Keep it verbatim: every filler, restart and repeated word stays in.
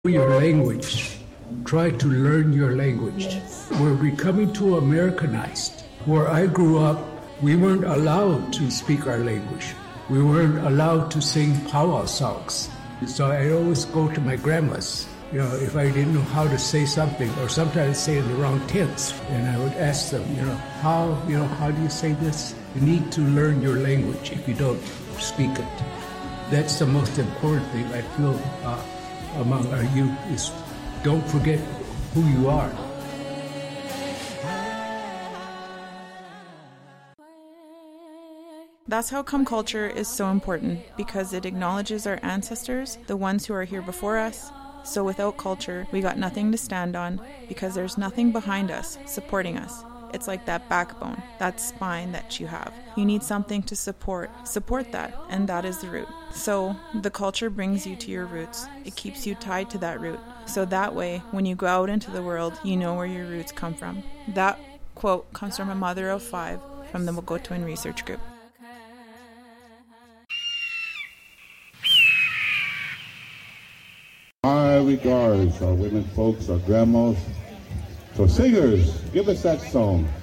your language. Try to learn your language. We're becoming too Americanized. Where I grew up, we weren't allowed to speak our language. We weren't allowed to sing powwow songs. So I always go to my grandma's, you know, if I didn't know how to say something, or sometimes say in the wrong tense, and I would ask them, you know, how, you know, how do you say this? You need to learn your language if you don't speak it. That's the most important thing I feel uh, among our youth is don't forget who you are. That's how come culture is so important, because it acknowledges our ancestors, the ones who are here before us. So without culture, we got nothing to stand on, because there's nothing behind us, supporting us. It's like that backbone, that spine that you have. You need something to support, support that, and that is the root. So the culture brings you to your roots. It keeps you tied to that root. So that way, when you go out into the world, you know where your roots come from. That quote comes from a mother of five from the Mogotwin Research Group. My regards, our women folks, our grandmas. So singers, give us that song.